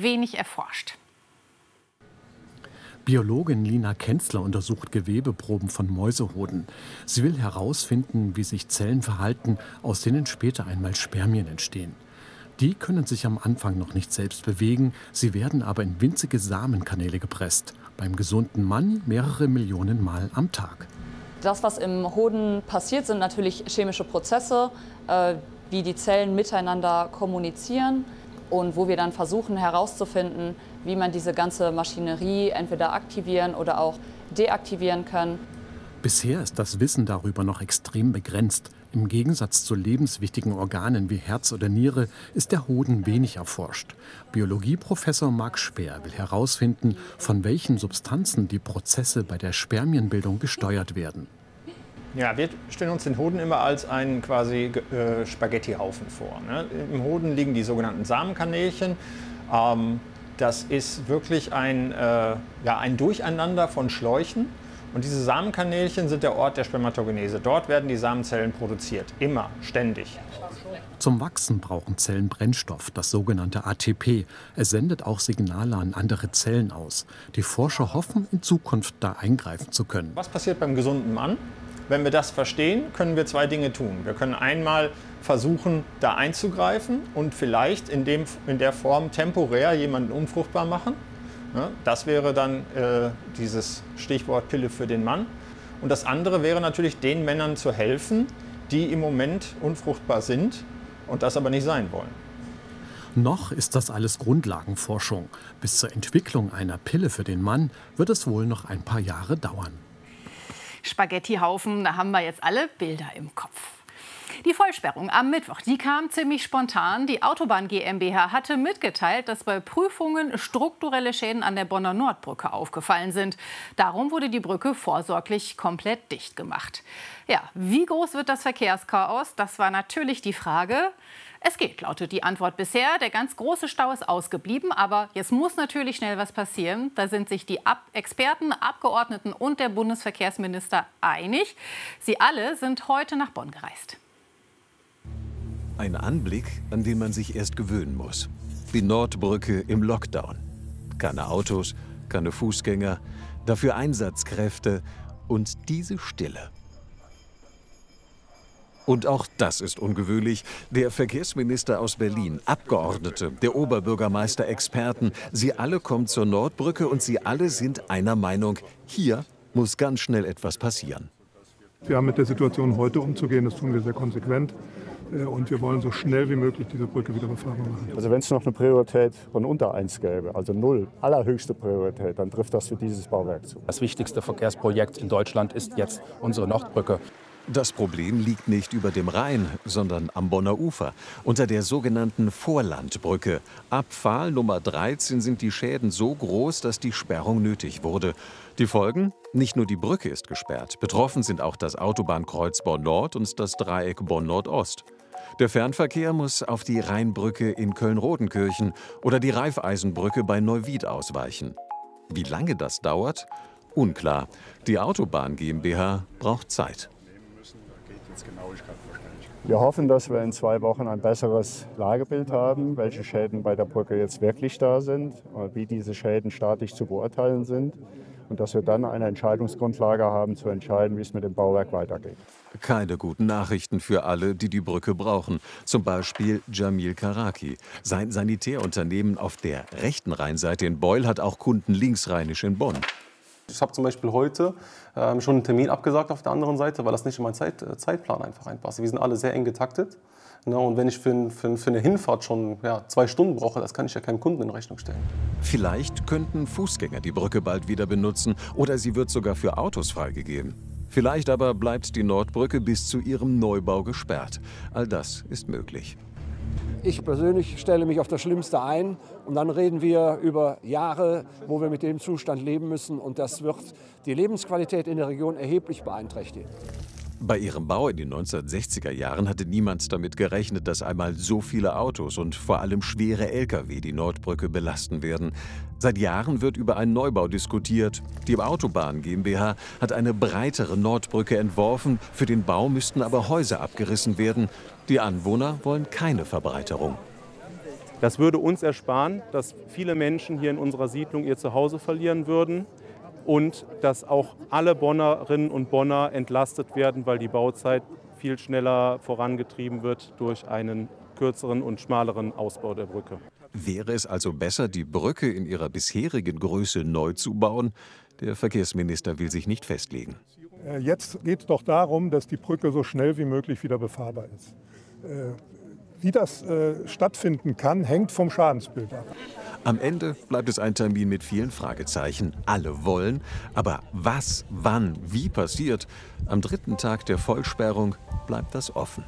wenig erforscht. Biologin Lina Kenzler untersucht Gewebeproben von Mäusehoden. Sie will herausfinden, wie sich Zellen verhalten, aus denen später einmal Spermien entstehen. Die können sich am Anfang noch nicht selbst bewegen, sie werden aber in winzige Samenkanäle gepresst. Beim gesunden Mann mehrere Millionen Mal am Tag. Das, was im Hoden passiert, sind natürlich chemische Prozesse, wie die Zellen miteinander kommunizieren und wo wir dann versuchen herauszufinden, wie man diese ganze Maschinerie entweder aktivieren oder auch deaktivieren kann. Bisher ist das Wissen darüber noch extrem begrenzt. Im Gegensatz zu lebenswichtigen Organen wie Herz oder Niere ist der Hoden wenig erforscht. Biologieprofessor Marc Speer will herausfinden, von welchen Substanzen die Prozesse bei der Spermienbildung gesteuert werden. Ja, wir stellen uns den Hoden immer als einen quasi Spaghettihaufen vor. Ne? Im Hoden liegen die sogenannten Samenkanälchen. Das ist wirklich ein Durcheinander von Schläuchen. Und diese Samenkanälchen sind der Ort der Spermatogenese. Dort werden die Samenzellen produziert, immer, ständig. Zum Wachsen brauchen Zellen Brennstoff, das sogenannte ATP. Es sendet auch Signale an andere Zellen aus. Die Forscher hoffen, in Zukunft da eingreifen zu können. Was passiert beim gesunden Mann? Wenn wir das verstehen, können wir zwei Dinge tun. Wir können einmal versuchen, da einzugreifen und vielleicht in der Form temporär jemanden unfruchtbar machen. Das wäre dann dieses Stichwort Pille für den Mann. Und das andere wäre natürlich, den Männern zu helfen, die im Moment unfruchtbar sind und das aber nicht sein wollen. Noch ist das alles Grundlagenforschung. Bis zur Entwicklung einer Pille für den Mann wird es wohl noch ein paar Jahre dauern. Spaghettihaufen, da haben wir jetzt alle Bilder im Kopf. Die Vollsperrung am Mittwoch, die kam ziemlich spontan. Die Autobahn GmbH hatte mitgeteilt, dass bei Prüfungen strukturelle Schäden an der Bonner Nordbrücke aufgefallen sind. Darum wurde die Brücke vorsorglich komplett dicht gemacht. Ja, wie groß wird das Verkehrschaos? Das war natürlich die Frage. Es geht, lautet die Antwort bisher. Der ganz große Stau ist ausgeblieben, aber jetzt muss natürlich schnell was passieren. Da sind sich die Experten, Abgeordneten und der Bundesverkehrsminister einig. Sie alle sind heute nach Bonn gereist. Ein Anblick, an den man sich erst gewöhnen muss. Die Nordbrücke im Lockdown. Keine Autos, keine Fußgänger, dafür Einsatzkräfte und diese Stille. Und auch das ist ungewöhnlich. Der Verkehrsminister aus Berlin, Abgeordnete, der Oberbürgermeister, Experten, sie alle kommen zur Nordbrücke und sie alle sind einer Meinung, hier muss ganz schnell etwas passieren. Wir haben mit der Situation heute umzugehen, das tun wir sehr konsequent. Und wir wollen so schnell wie möglich diese Brücke wieder befahrbar machen. Also wenn es noch eine Priorität von unter 1 gäbe, also 0, allerhöchste Priorität, dann trifft das für dieses Bauwerk zu. Das wichtigste Verkehrsprojekt in Deutschland ist jetzt unsere Nordbrücke. Das Problem liegt nicht über dem Rhein, sondern am Bonner Ufer, unter der sogenannten Vorlandbrücke. Ab Pfahl Nummer 13 sind die Schäden so groß, dass die Sperrung nötig wurde. Die Folgen? Nicht nur die Brücke ist gesperrt. Betroffen sind auch das Autobahnkreuz Bonn-Nord und das Dreieck Bonn-Nordost. Der Fernverkehr muss auf die Rheinbrücke in Köln-Rodenkirchen oder die Raiffeisenbrücke bei Neuwied ausweichen. Wie lange das dauert? Unklar. Die Autobahn GmbH braucht Zeit. Wir hoffen, dass wir in 2 Wochen ein besseres Lagebild haben, welche Schäden bei der Brücke jetzt wirklich da sind, wie diese Schäden staatlich zu beurteilen sind und dass wir dann eine Entscheidungsgrundlage haben, zu entscheiden, wie es mit dem Bauwerk weitergeht. Keine guten Nachrichten für alle, die die Brücke brauchen. Zum Beispiel Jamil Karaki. Sein Sanitärunternehmen auf der rechten Rheinseite in Beul hat auch Kunden linksrheinisch in Bonn. Ich habe zum Beispiel heute schon einen Termin abgesagt auf der anderen Seite, weil das nicht in meinen Zeitplan einfach reinpasst. Wir sind alle sehr eng getaktet. Und wenn ich für eine Hinfahrt schon 2 Stunden brauche, das kann ich ja keinem Kunden in Rechnung stellen. Vielleicht könnten Fußgänger die Brücke bald wieder benutzen oder sie wird sogar für Autos freigegeben. Vielleicht aber bleibt die Nordbrücke bis zu ihrem Neubau gesperrt. All das ist möglich. Ich persönlich stelle mich auf das Schlimmste ein und dann reden wir über Jahre, wo wir mit dem Zustand leben müssen und das wird die Lebensqualität in der Region erheblich beeinträchtigen. Bei ihrem Bau in den 1960er Jahren hatte niemand damit gerechnet, dass einmal so viele Autos und vor allem schwere Lkw die Nordbrücke belasten werden. Seit Jahren wird über einen Neubau diskutiert. Die Autobahn GmbH hat eine breitere Nordbrücke entworfen. Für den Bau müssten aber Häuser abgerissen werden. Die Anwohner wollen keine Verbreiterung. Das würde uns ersparen, dass viele Menschen hier in unserer Siedlung ihr Zuhause verlieren würden und dass auch alle Bonnerinnen und Bonner entlastet werden, weil die Bauzeit viel schneller vorangetrieben wird durch einen kürzeren und schmaleren Ausbau der Brücke. Wäre es also besser, die Brücke in ihrer bisherigen Größe neu zu bauen? Der Verkehrsminister will sich nicht festlegen. Jetzt geht es doch darum, dass die Brücke so schnell wie möglich wieder befahrbar ist. Wie das stattfinden kann, hängt vom Schadensbild ab. Am Ende bleibt es ein Termin mit vielen Fragezeichen. Alle wollen, aber was, wann, wie passiert? Am 3. Tag der Vollsperrung bleibt das offen.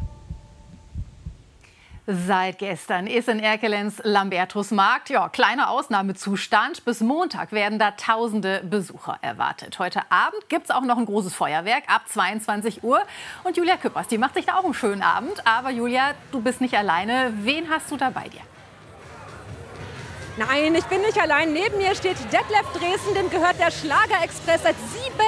Seit gestern ist in Erkelenz Lambertusmarkt, kleiner Ausnahmezustand. Bis Montag werden da tausende Besucher erwartet. Heute Abend gibt es auch noch ein großes Feuerwerk ab 22 Uhr. Und Julia Küppers, die macht sich da auch einen schönen Abend. Aber Julia, du bist nicht alleine. Wen hast du da bei dir? Nein, ich bin nicht allein. Neben mir steht Detlef Dresen, dem gehört der Schlagerexpress seit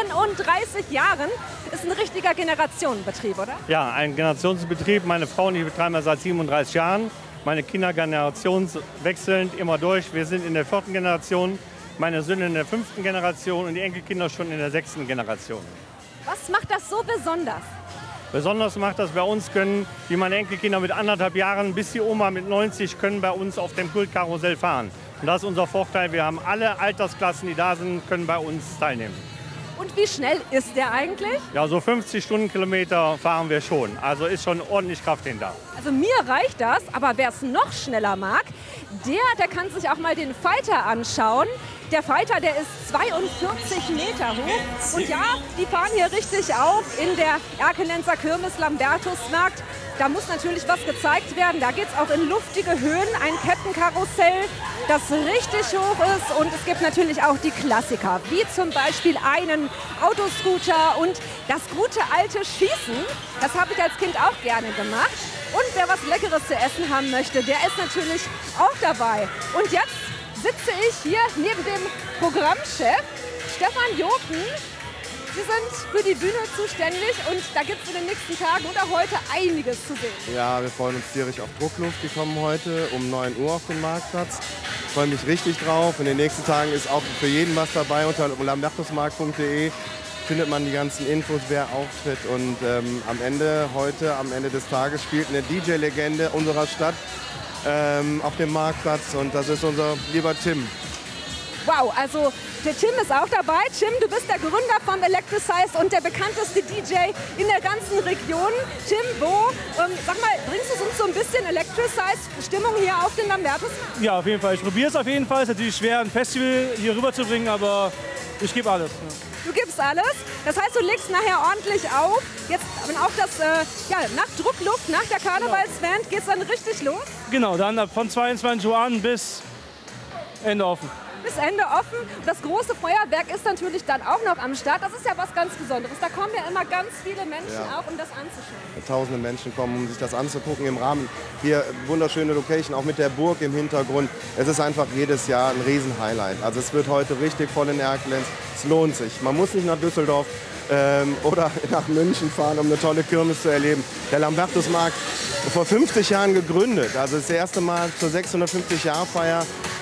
37 Jahren. Ist ein richtiger Generationenbetrieb, oder? Ja, ein Generationsbetrieb. Meine Frau und ich betreiben das seit 37 Jahren. Meine Kinder generationswechselnd immer durch. Wir sind in der 4. Generation, meine Söhne in der 5. Generation und die Enkelkinder schon in der 6. Generation. Was macht das so besonders? Besonders macht das bei uns, können wie meine Enkelkinder mit 1,5 Jahren bis die Oma mit 90 können bei uns auf dem Kultkarussell fahren. Und das ist unser Vorteil. Wir haben alle Altersklassen, die da sind, können bei uns teilnehmen. Und wie schnell ist der eigentlich? Ja, so 50 Stundenkilometer fahren wir schon. Also ist schon ordentlich Kraft hinter. Also mir reicht das, aber wer es noch schneller mag, der kann sich auch mal den Fighter anschauen. Der Fighter, der ist 42 Meter hoch. Und ja, die fahren hier richtig auf in der Erkelenzer Kirmes Lambertusmarkt. Da muss natürlich was gezeigt werden. Da geht es auch in luftige Höhen. Ein Kettenkarussell, das richtig hoch ist. Und es gibt natürlich auch die Klassiker, wie zum Beispiel einen Autoscooter und das gute alte Schießen. Das habe ich als Kind auch gerne gemacht. Und wer was Leckeres zu essen haben möchte, der ist natürlich auch dabei. Und jetzt sitze ich hier neben dem Programmchef Stefan Joten. Sie sind für die Bühne zuständig und da gibt es in den nächsten Tagen und auch heute einiges zu sehen. Ja, wir freuen uns tierisch auf Druckluft. Die kommen heute um 9 Uhr auf den Marktplatz. Ich freue mich richtig drauf. In den nächsten Tagen ist auch für jeden was dabei. Unter lambertusmarkt.de findet man die ganzen Infos, wer auftritt. Und am Ende des Tages spielt eine DJ-Legende unserer Stadt auf dem Marktplatz und das ist unser lieber Tim. Wow, also der Tim ist auch dabei. Tim, du bist der Gründer vom Electricize und der bekannteste DJ in der ganzen Region. Tim, sag mal, bringst du uns so ein bisschen Electricize-Stimmung hier auf den Lambertus? Ja, auf jeden Fall. Ich probiere es auf jeden Fall. Es ist natürlich schwer, ein Festival hier rüber zu bringen, aber ich gebe alles. Ja. Du gibst alles. Das heißt, du legst nachher ordentlich auf. Jetzt auch das, nach Druckluft, nach der Karnevalsband geht es dann richtig los? Genau, dann von 22 Uhr an bis Ende offen. Bis Ende offen. Das große Feuerwerk ist natürlich dann auch noch am Start. Das ist ja was ganz Besonderes. Da kommen ja immer ganz viele Menschen auch, um das anzuschauen. Tausende Menschen kommen, um sich das anzugucken im Rahmen. Hier wunderschöne Location, auch mit der Burg im Hintergrund. Es ist einfach jedes Jahr ein Riesenhighlight. Also es wird heute richtig voll in Erkelenz. Es lohnt sich. Man muss nicht nach Düsseldorf oder nach München fahren, um eine tolle Kirmes zu erleben. Der Lambertusmarkt vor 50 Jahren gegründet. Also das erste Mal zur 650-Jahr-Feier.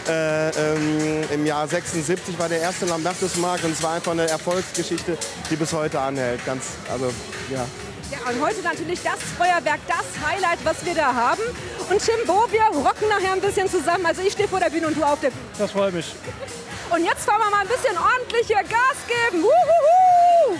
Im Jahr 76 war der erste Lambertusmarkt und es war einfach eine Erfolgsgeschichte, die bis heute anhält. Ja, und heute natürlich das Feuerwerk, das Highlight, was wir da haben. Und Timbo, wir rocken nachher ein bisschen zusammen. Also ich stehe vor der Bühne und du auf der Bühne. Das freut mich. Und jetzt fahren wir mal ein bisschen ordentlich hier Gas geben. Wuhuhu!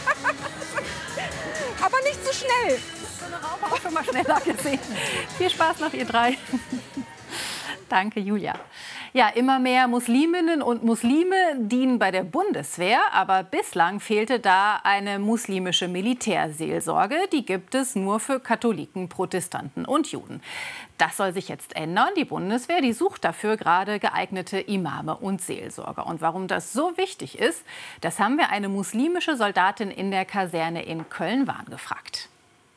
Aber nicht zu schnell. So eine Raupe auch schon mal schneller gesehen. Viel Spaß noch, ihr drei. Danke, Julia. Ja, immer mehr Musliminnen und Muslime dienen bei der Bundeswehr, aber bislang fehlte da eine muslimische Militärseelsorge. Die gibt es nur für Katholiken, Protestanten und Juden. Das soll sich jetzt ändern. Die Bundeswehr, die sucht dafür gerade geeignete Imame und Seelsorger. Und warum das so wichtig ist, das haben wir eine muslimische Soldatin in der Kaserne in Köln-Wahn gefragt.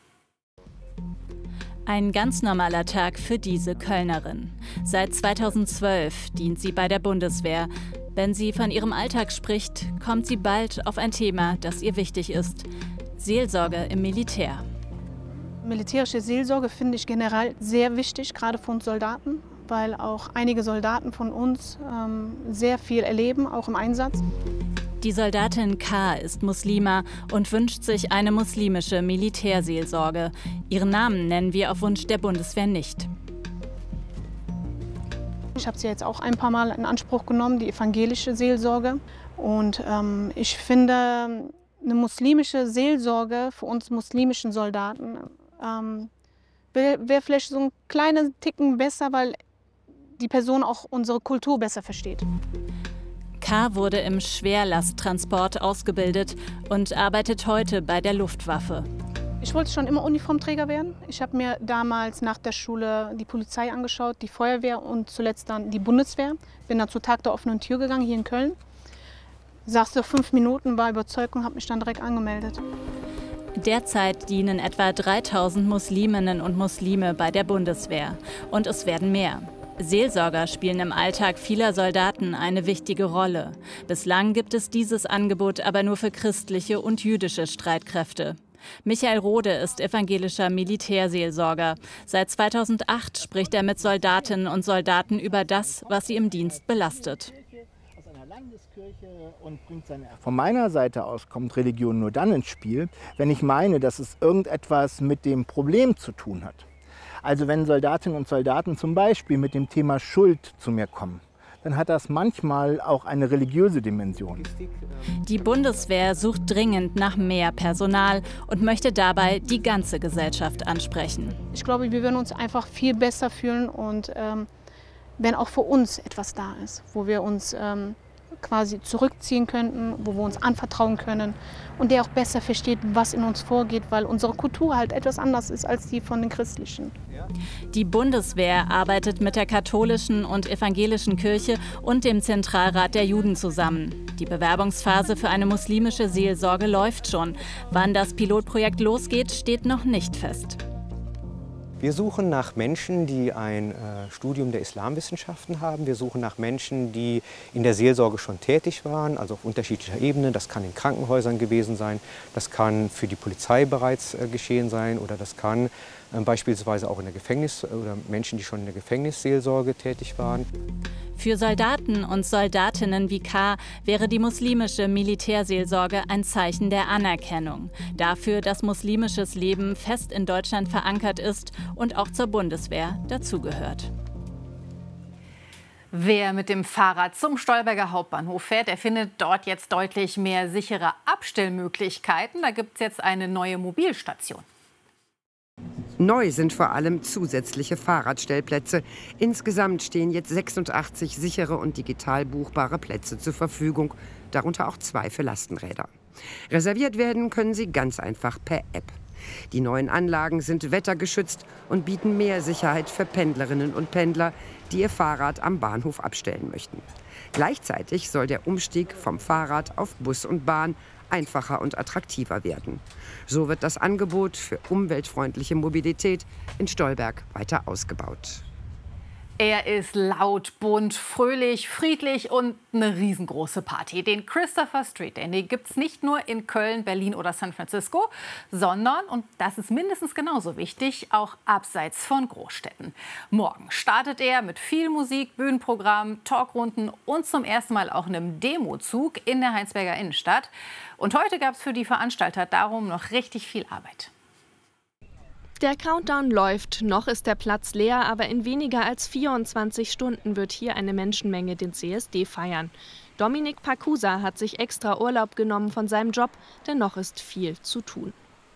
Ein ganz normaler Tag für diese Kölnerin. Seit 2012 dient sie bei der Bundeswehr. Wenn sie von ihrem Alltag spricht, kommt sie bald auf ein Thema, das ihr wichtig ist: Seelsorge im Militär. Militärische Seelsorge finde ich generell sehr wichtig, gerade für uns Soldaten, weil auch einige Soldaten von uns sehr viel erleben, auch im Einsatz. Die Soldatin K. ist Muslima und wünscht sich eine muslimische Militärseelsorge. Ihren Namen nennen wir auf Wunsch der Bundeswehr nicht. Ich habe sie jetzt auch ein paar Mal in Anspruch genommen, die evangelische Seelsorge. Und ich finde, eine muslimische Seelsorge für uns muslimischen Soldaten wäre vielleicht so ein kleiner Ticken besser, weil die Person auch unsere Kultur besser versteht. K. wurde im Schwerlasttransport ausgebildet und arbeitet heute bei der Luftwaffe. Ich wollte schon immer Uniformträger werden. Ich habe mir damals nach der Schule die Polizei angeschaut, die Feuerwehr und zuletzt dann die Bundeswehr. Bin dann zu Tag der offenen Tür gegangen, hier in Köln. Saß da 5 Minuten, war überzeugt und habe mich dann direkt angemeldet. Derzeit dienen etwa 3000 Musliminnen und Muslime bei der Bundeswehr. Und es werden mehr. Seelsorger spielen im Alltag vieler Soldaten eine wichtige Rolle. Bislang gibt es dieses Angebot aber nur für christliche und jüdische Streitkräfte. Michael Rode ist evangelischer Militärseelsorger. Seit 2008 spricht er mit Soldatinnen und Soldaten über das, was sie im Dienst belastet. Von meiner Seite aus kommt Religion nur dann ins Spiel, wenn ich meine, dass es irgendetwas mit dem Problem zu tun hat. Also wenn Soldatinnen und Soldaten zum Beispiel mit dem Thema Schuld zu mir kommen, dann hat das manchmal auch eine religiöse Dimension. Die Bundeswehr sucht dringend nach mehr Personal und möchte dabei die ganze Gesellschaft ansprechen. Ich glaube, wir würden uns einfach viel besser fühlen und wenn auch für uns etwas da ist, wo wir uns quasi zurückziehen könnten, wo wir uns anvertrauen können und der auch besser versteht, was in uns vorgeht, weil unsere Kultur halt etwas anders ist als die von den christlichen. Die Bundeswehr arbeitet mit der katholischen und evangelischen Kirche und dem Zentralrat der Juden zusammen. Die Bewerbungsphase für eine muslimische Seelsorge läuft schon. Wann das Pilotprojekt losgeht, steht noch nicht fest. Wir suchen nach Menschen, die ein Studium der Islamwissenschaften haben. Wir suchen nach Menschen, die in der Seelsorge schon tätig waren, also auf unterschiedlicher Ebene. Das kann in Krankenhäusern gewesen sein, das kann für die Polizei bereits geschehen sein oder das kann beispielsweise auch in der Gefängnis oder Menschen, die schon in der Gefängnisseelsorge tätig waren. Für Soldaten und Soldatinnen wie K. wäre die muslimische Militärseelsorge ein Zeichen der Anerkennung. Dafür, dass muslimisches Leben fest in Deutschland verankert ist und auch zur Bundeswehr dazugehört. Wer mit dem Fahrrad zum Stolberger Hauptbahnhof fährt, der findet dort jetzt deutlich mehr sichere Abstellmöglichkeiten. Da gibt es jetzt eine neue Mobilstation. Neu sind vor allem zusätzliche Fahrradstellplätze. Insgesamt stehen jetzt 86 sichere und digital buchbare Plätze zur Verfügung, darunter auch 2 für Lastenräder. Reserviert werden können sie ganz einfach per App. Die neuen Anlagen sind wettergeschützt und bieten mehr Sicherheit für Pendlerinnen und Pendler, die ihr Fahrrad am Bahnhof abstellen möchten. Gleichzeitig soll der Umstieg vom Fahrrad auf Bus und Bahn einfacher und attraktiver werden. So wird das Angebot für umweltfreundliche Mobilität in Stolberg weiter ausgebaut. Er ist laut, bunt, fröhlich, friedlich und eine riesengroße Party. Den Christopher Street Day, den gibt es nicht nur in Köln, Berlin oder San Francisco, sondern, und das ist mindestens genauso wichtig, auch abseits von Großstädten. Morgen startet er mit viel Musik, Bühnenprogramm, Talkrunden und zum ersten Mal auch einem Demozug in der Heinsberger Innenstadt. Und heute gab es für die Veranstalter darum noch richtig viel Arbeit. Der Countdown läuft, noch ist der Platz leer, aber in weniger als 24 Stunden wird hier eine Menschenmenge den CSD feiern. Dominik Pacusa hat sich extra Urlaub genommen von seinem Job, denn noch ist viel zu tun.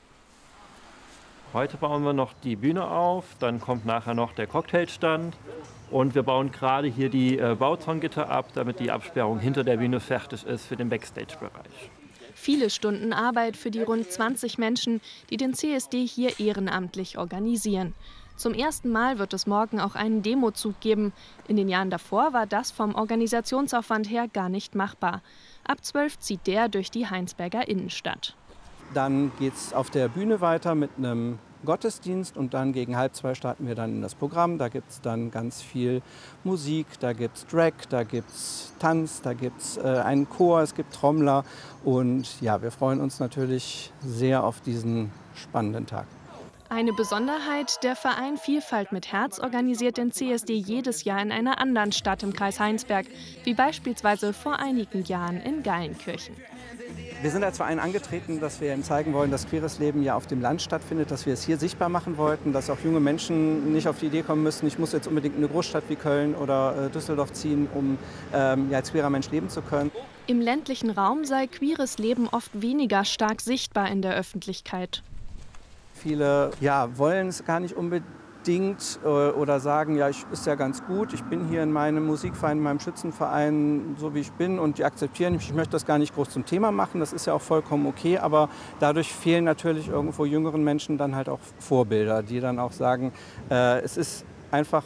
Heute bauen wir noch die Bühne auf, dann kommt nachher noch der Cocktailstand und wir bauen gerade hier die Bauzaungitter ab, damit die Absperrung hinter der Bühne fertig ist für den Backstage-Bereich. Viele Stunden Arbeit für die rund 20 Menschen, die den CSD hier ehrenamtlich organisieren. Zum ersten Mal wird es morgen auch einen Demozug geben. In den Jahren davor war das vom Organisationsaufwand her gar nicht machbar. Ab 12 zieht der durch die Heinsberger Innenstadt. Dann geht es auf der Bühne weiter mit einem Gottesdienst und dann gegen 1:30 starten wir dann in das Programm. Da gibt es dann ganz viel Musik, da gibt es Drag, da gibt es Tanz, da gibt es einen Chor, es gibt Trommler und ja, wir freuen uns natürlich sehr auf diesen spannenden Tag. Eine Besonderheit, der Verein Vielfalt mit Herz organisiert den CSD jedes Jahr in einer anderen Stadt im Kreis Heinsberg, wie beispielsweise vor einigen Jahren in Geilenkirchen. Wir sind als Verein angetreten, dass wir zeigen wollen, dass queeres Leben ja auf dem Land stattfindet, dass wir es hier sichtbar machen wollten, dass auch junge Menschen nicht auf die Idee kommen müssen, ich muss jetzt unbedingt in eine Großstadt wie Köln oder Düsseldorf ziehen, um als queerer Mensch leben zu können. Im ländlichen Raum sei queeres Leben oft weniger stark sichtbar in der Öffentlichkeit. Viele wollen es gar nicht unbedingt oder sagen, ja, ist ja ganz gut, ich bin hier in meinem Musikverein, in meinem Schützenverein, so wie ich bin und die akzeptieren mich. Ich möchte das gar nicht groß zum Thema machen, das ist ja auch vollkommen okay, aber dadurch fehlen natürlich irgendwo jüngeren Menschen dann halt auch Vorbilder, die dann auch sagen, es ist einfach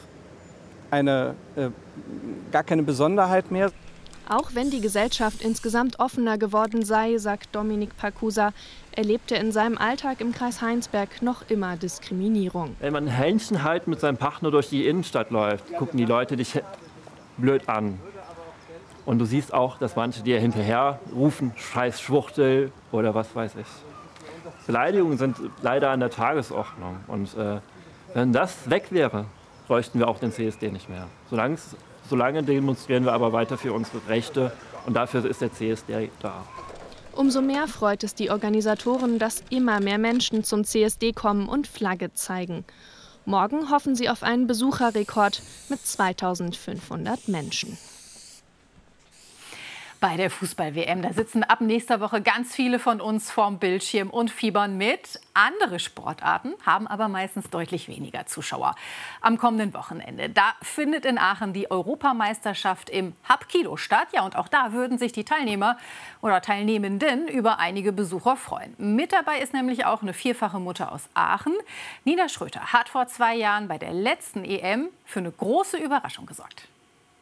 gar keine Besonderheit mehr. Auch wenn die Gesellschaft insgesamt offener geworden sei, sagt Dominik Parcusa, erlebt er in seinem Alltag im Kreis Heinsberg noch immer Diskriminierung. Wenn man Händchen halt mit seinem Partner durch die Innenstadt läuft, gucken die Leute dich blöd an. Und du siehst auch, dass manche dir hinterher rufen, scheiß Schwuchtel oder was weiß ich. Beleidigungen sind leider an der Tagesordnung. Und wenn das weg wäre, bräuchten wir auch den CSD nicht mehr. Solange demonstrieren wir aber weiter für unsere Rechte und dafür ist der CSD da. Umso mehr freut es die Organisatoren, dass immer mehr Menschen zum CSD kommen und Flagge zeigen. Morgen hoffen sie auf einen Besucherrekord mit 2500 Menschen. Bei der Fußball-WM, da sitzen ab nächster Woche ganz viele von uns vorm Bildschirm und fiebern mit. Andere Sportarten haben aber meistens deutlich weniger Zuschauer. Am kommenden Wochenende, da findet in Aachen die Europameisterschaft im Hapkido statt. Ja, und auch da würden sich die Teilnehmer oder Teilnehmenden über einige Besucher freuen. Mit dabei ist nämlich auch eine vierfache Mutter aus Aachen. Nina Schröter hat vor 2 Jahren bei der letzten EM für eine große Überraschung gesorgt.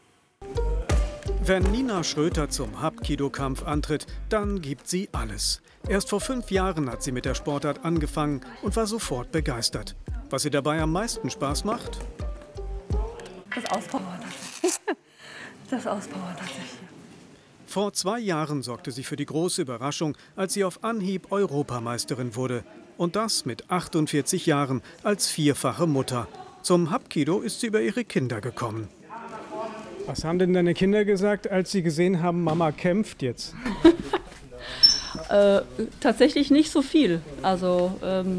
Wenn Nina Schröter zum Hapkido-Kampf antritt, dann gibt sie alles. Erst vor 5 Jahren hat sie mit der Sportart angefangen und war sofort begeistert. Was ihr dabei am meisten Spaß macht? Das Auspowern tatsächlich. Vor 2 Jahren sorgte sie für die große Überraschung, als sie auf Anhieb Europameisterin wurde. Und das mit 48 Jahren als vierfache Mutter. Zum Hapkido ist sie über ihre Kinder gekommen. Was haben denn deine Kinder gesagt, als sie gesehen haben, Mama kämpft jetzt? Tatsächlich nicht so viel. Also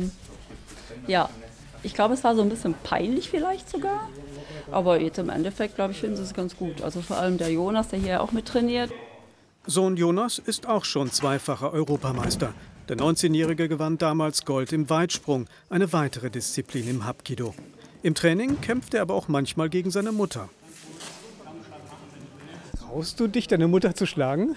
ich glaube, es war so ein bisschen peinlich vielleicht sogar. Aber jetzt im Endeffekt, glaube ich, finden sie es ganz gut. Also vor allem der Jonas, der hier auch mit trainiert. Sohn Jonas ist auch schon zweifacher Europameister. Der 19-Jährige gewann damals Gold im Weitsprung, eine weitere Disziplin im Hapkido. Im Training kämpft er aber auch manchmal gegen seine Mutter. Traust du dich, deine Mutter zu schlagen?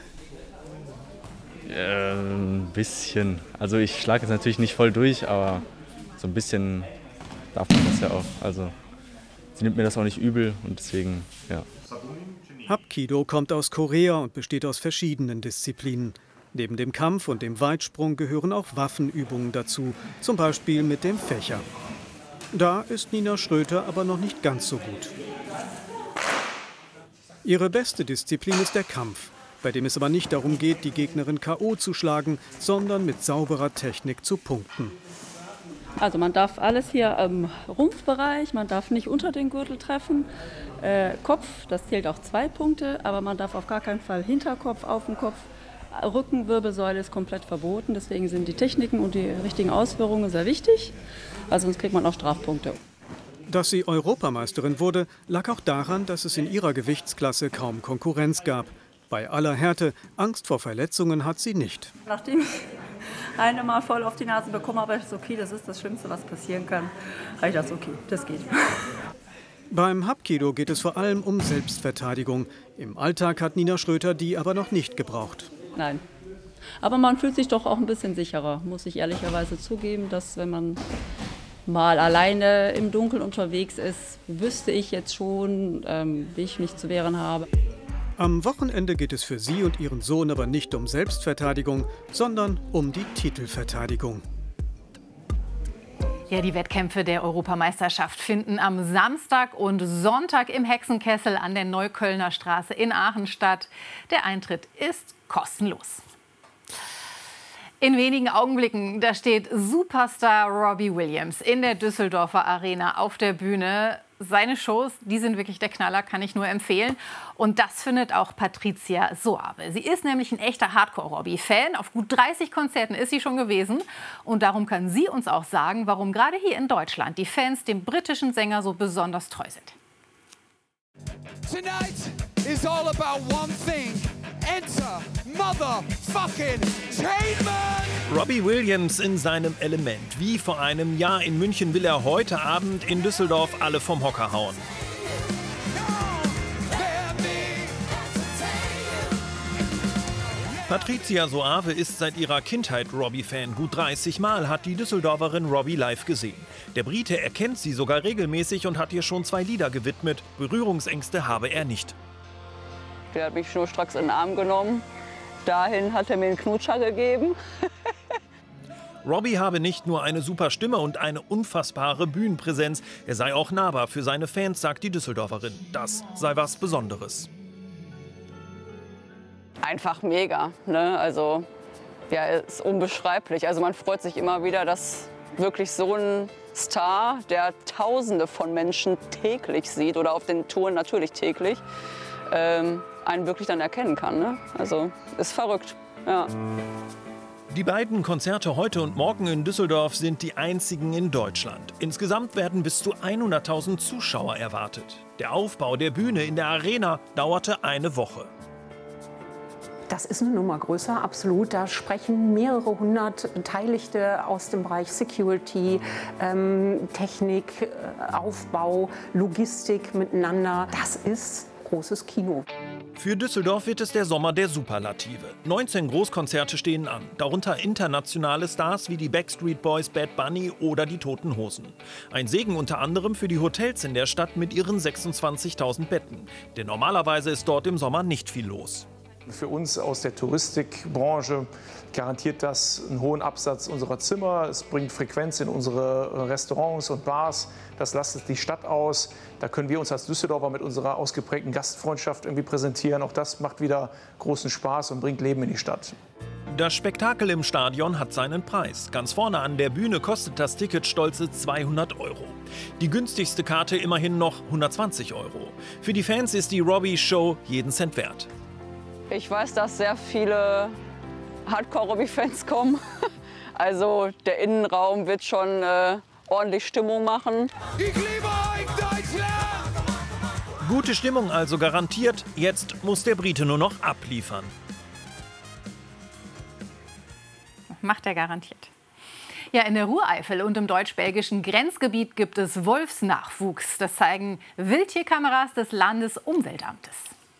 Ein bisschen. Also ich schlage jetzt natürlich nicht voll durch, aber so ein bisschen darf man das ja auch. Also sie nimmt mir das auch nicht übel und deswegen, ja. Hapkido kommt aus Korea und besteht aus verschiedenen Disziplinen. Neben dem Kampf und dem Weitsprung gehören auch Waffenübungen dazu, zum Beispiel mit dem Fächer. Da ist Nina Schröter aber noch nicht ganz so gut. Ihre beste Disziplin ist der Kampf, bei dem es aber nicht darum geht, die Gegnerin K.O. zu schlagen, sondern mit sauberer Technik zu punkten. Also man darf alles hier im Rumpfbereich, man darf nicht unter den Gürtel treffen. Kopf, das zählt auch 2 Punkte, aber man darf auf gar keinen Fall Hinterkopf, auf dem Kopf. Rückenwirbelsäule ist komplett verboten, deswegen sind die Techniken und die richtigen Ausführungen sehr wichtig, weil sonst kriegt man auch Strafpunkte. Dass sie Europameisterin wurde, lag auch daran, dass es in ihrer Gewichtsklasse kaum Konkurrenz gab. Bei aller Härte, Angst vor Verletzungen hat sie nicht. Nachdem ich eine Mal voll auf die Nase bekommen habe, ist okay, das ist das Schlimmste, was passieren kann. Habe ich das okay, das geht. Beim Hapkido geht es vor allem um Selbstverteidigung. Im Alltag hat Nina Schröter die aber noch nicht gebraucht. Nein. Aber man fühlt sich doch auch ein bisschen sicherer, muss ich ehrlicherweise zugeben, dass wenn man mal alleine im Dunkeln unterwegs ist, wüsste ich jetzt schon, wie ich mich zu wehren habe. Am Wochenende geht es für sie und ihren Sohn aber nicht um Selbstverteidigung, sondern um die Titelverteidigung. Ja, die Wettkämpfe der Europameisterschaft finden am Samstag und Sonntag im Hexenkessel an der Neuköllner Straße in Aachen statt. Der Eintritt ist kostenlos. In wenigen Augenblicken, da steht Superstar Robbie Williams in der Düsseldorfer Arena auf der Bühne. Seine Shows, die sind wirklich der Knaller, kann ich nur empfehlen. Und das findet auch Patricia Soave. Sie ist nämlich ein echter Hardcore-Robbie-Fan. Auf gut 30 Konzerten ist sie schon gewesen. Und darum kann sie uns auch sagen, warum gerade hier in Deutschland die Fans dem britischen Sänger so besonders treu sind. Tonight is all about one thing. Enter motherfucking Tainment! Robbie Williams in seinem Element. Wie vor einem Jahr in München will er heute Abend in Düsseldorf alle vom Hocker hauen. Patricia Soave ist seit ihrer Kindheit Robbie-Fan. Gut 30 Mal hat die Düsseldorferin Robbie live gesehen. Der Brite erkennt sie sogar regelmäßig und hat ihr schon 2 Lieder gewidmet. Berührungsängste habe er nicht. Der hat mich schnurstracks in den Arm genommen. Dahin hat er mir einen Knutscher gegeben. Robbie habe nicht nur eine super Stimme und eine unfassbare Bühnenpräsenz. Er sei auch nahbar für seine Fans, sagt die Düsseldorferin. Das sei was Besonderes. Einfach mega, ne? Also, ja, ist unbeschreiblich. Also man freut sich immer wieder, dass wirklich so ein Star, der Tausende von Menschen täglich sieht oder auf den Touren natürlich täglich, einen wirklich dann erkennen kann. Ne? Also ist verrückt. Ja. Die beiden Konzerte heute und morgen in Düsseldorf sind die einzigen in Deutschland. Insgesamt werden bis zu 100.000 Zuschauer erwartet. Der Aufbau der Bühne in der Arena dauerte eine Woche. Das ist eine Nummer größer, absolut. Da sprechen mehrere hundert Beteiligte aus dem Bereich Security, Technik, Aufbau, Logistik miteinander. Das ist großes Kino. Für Düsseldorf wird es der Sommer der Superlative. 19 Großkonzerte stehen an, darunter internationale Stars wie die Backstreet Boys, Bad Bunny oder die Toten Hosen. Ein Segen unter anderem für die Hotels in der Stadt mit ihren 26.000 Betten. Denn normalerweise ist dort im Sommer nicht viel los. Für uns aus der Touristikbranche garantiert das einen hohen Absatz unserer Zimmer. Es bringt Frequenz in unsere Restaurants und Bars. Das lastet die Stadt aus. Da können wir uns als Düsseldorfer mit unserer ausgeprägten Gastfreundschaft irgendwie präsentieren. Auch das macht wieder großen Spaß und bringt Leben in die Stadt. Das Spektakel im Stadion hat seinen Preis. Ganz vorne an der Bühne kostet das Ticket stolze 200 €. Die günstigste Karte immerhin noch 120 €. Für die Fans ist die Robbie-Show jeden Cent wert. Ich weiß, dass sehr viele Hardcore-Robbie-Fans kommen. Also der Innenraum wird schon ordentlich Stimmung machen. Ich liebe euch, Deutschland! Gute Stimmung also garantiert. Jetzt muss der Brite nur noch abliefern. Macht er garantiert. Ja, in der Rureifel und im deutsch-belgischen Grenzgebiet gibt es Wolfsnachwuchs. Das zeigen Wildtierkameras des Landesumweltamtes.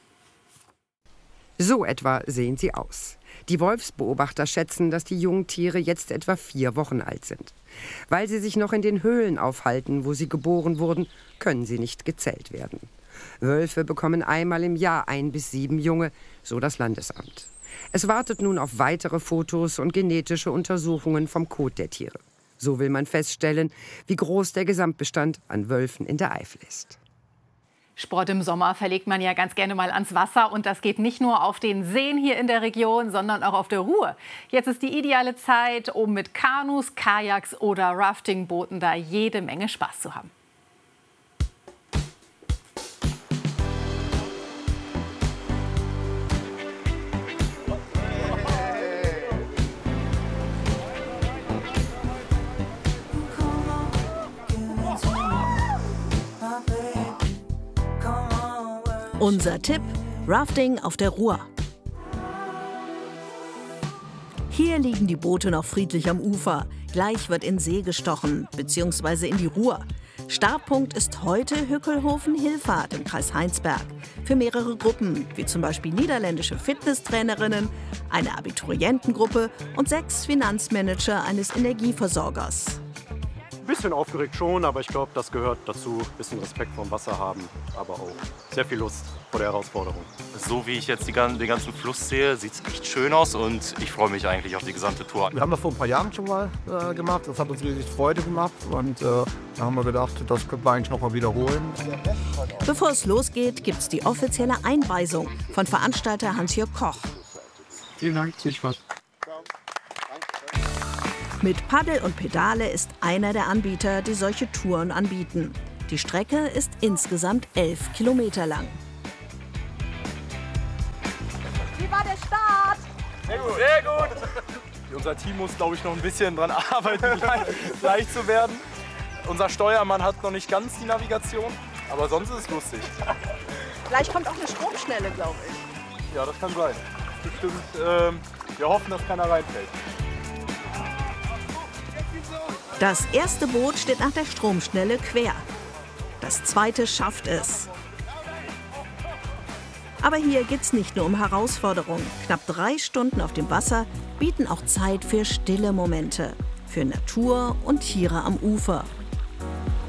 So etwa sehen sie aus. Die Wolfsbeobachter schätzen, dass die Jungtiere jetzt etwa 4 Wochen alt sind. Weil sie sich noch in den Höhlen aufhalten, wo sie geboren wurden, können sie nicht gezählt werden. Wölfe bekommen einmal im Jahr 1 bis 7 Junge, so das Landesamt. Es wartet nun auf weitere Fotos und genetische Untersuchungen vom Kot der Tiere. So will man feststellen, wie groß der Gesamtbestand an Wölfen in der Eifel ist. Sport im Sommer verlegt man ja ganz gerne mal ans Wasser. Und das geht nicht nur auf den Seen hier in der Region, sondern auch auf der Ruhr. Jetzt ist die ideale Zeit, um mit Kanus, Kajaks oder Raftingbooten da jede Menge Spaß zu haben. Unser Tipp: Rafting auf der Ruhr. Hier liegen die Boote noch friedlich am Ufer. Gleich wird in See gestochen, bzw. in die Ruhr. Startpunkt ist heute Hückelhofen-Hillfahrt im Kreis Heinsberg. Für mehrere Gruppen, wie zum Beispiel niederländische Fitnesstrainerinnen, eine Abiturientengruppe und 6 Finanzmanager eines Energieversorgers. Ein bisschen aufgeregt schon, aber ich glaube, das gehört dazu. Ein bisschen Respekt vor dem Wasser haben, aber auch sehr viel Lust vor der Herausforderung. So wie ich jetzt den ganzen Fluss sehe, sieht es echt schön aus und ich freue mich eigentlich auf die gesamte Tour. Wir haben das vor ein paar Jahren schon mal gemacht, das hat uns riesig Freude gemacht und da haben wir gedacht, das können wir eigentlich noch mal wiederholen. Bevor es losgeht, gibt es die offizielle Einweisung von Veranstalter Hans-Jörg Koch. Vielen Dank, viel Spaß. Mit Paddel und Pedale ist einer der Anbieter, die solche Touren anbieten. Die Strecke ist insgesamt 11 Kilometer lang. Wie war der Start? Sehr gut. Sehr gut. Unser Team muss, glaube ich, noch ein bisschen dran arbeiten, leicht zu werden. Unser Steuermann hat noch nicht ganz die Navigation, aber sonst ist es lustig. Gleich kommt auch eine Stromschnelle, glaube ich. Ja, das kann sein. Bestimmt, wir hoffen, dass keiner reinfällt. Das erste Boot steht nach der Stromschnelle quer. Das zweite schafft es. Aber hier geht es nicht nur um Herausforderungen. Knapp 3 Stunden auf dem Wasser bieten auch Zeit für stille Momente, für Natur und Tiere am Ufer.